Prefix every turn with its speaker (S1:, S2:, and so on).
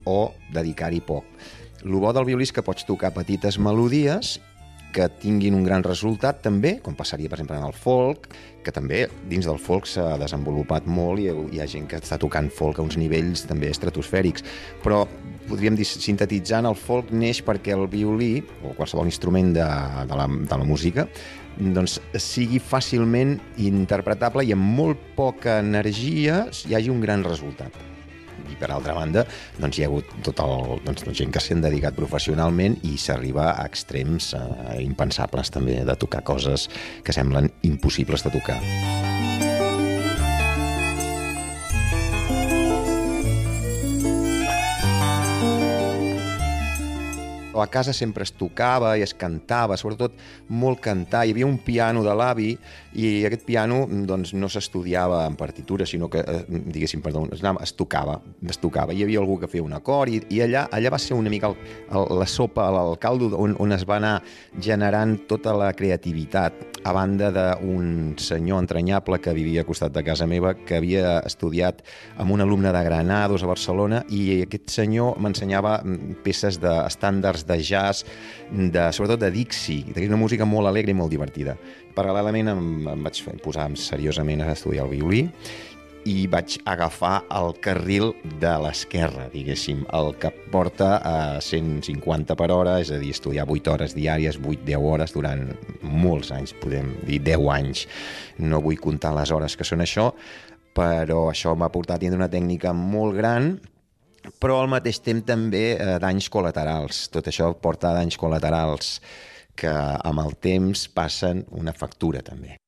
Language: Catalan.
S1: o dedicar-hi poc. El bo del violí és que pots tocar petites melodies que tinguin un gran resultat també, com passaria, per exemple, en el folk, que també dins del folk s'ha desenvolupat molt i hi ha gent que està tocant folk a uns nivells també estratosfèrics. Però podríem dir, sintetitzant, el folk neix perquè el violí, o qualsevol instrument de la música, doncs sigui fàcilment interpretable i amb molt poca energia hi hagi un gran resultat. I per altra banda, doncs hi ha hagut gent que s'han dedicat professionalment i s'arriba a extrems impensables també de tocar coses que semblen impossibles de tocar. A casa sempre es tocava i es cantava, sobretot molt cantar. Hi havia un piano de l'avi i aquest piano doncs, no s'estudiava en partitura, sinó que, diguéssim, es tocava. Hi havia algú que feia un acord i allà va ser una mica la sopa, el caldo on es va anar generant tota la creativitat, a banda d'un senyor entranyable que vivia al costat de casa meva, que havia estudiat amb un alumne de Granados a Barcelona, i aquest senyor m'ensenyava peces d'estàndards de jazz, sobretot de Dixie, una música molt alegre i molt divertida. Paral·lelament em vaig posar seriosament a estudiar el violí i vaig agafar el carril de l'esquerra, diguéssim, el que porta a 150 per hora, és a dir, estudiar 8 hores diàries, 8-10 hores durant molts anys, podem dir 10 anys. No vull comptar les hores que són això, però això m'ha portat a tindre una tècnica molt gran, però al mateix temps també danys col·laterals. Tot això porta danys col·laterals que amb el temps passen una factura també.